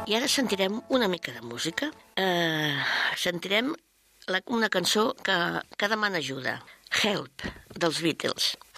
I ara sentirem una mica de música. Sentirem una cançó que demana ajuda. Help, dels Beatles.